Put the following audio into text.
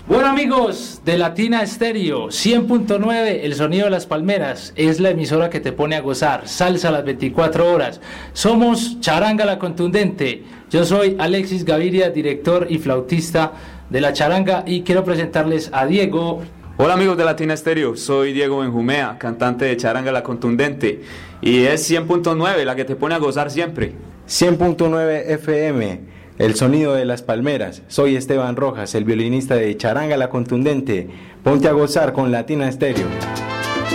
Bueno amigos de Latina Estéreo 100.9, el sonido de las palmeras, es la emisora que te pone a gozar, salsa a las 24 horas. Somos Charanga la Contundente. Yo soy Alexis Gaviria, director y flautista de la charanga, y quiero presentarles a Diego. Hola amigos de Latina Estéreo, soy Diego Benjumea, cantante de Charanga la Contundente, y es 100.9 la que te pone a gozar siempre. 100.9 FM, el sonido de las palmeras. Soy Esteban Rojas, el violinista de Charanga la Contundente. Ponte a gozar con Latina Estéreo.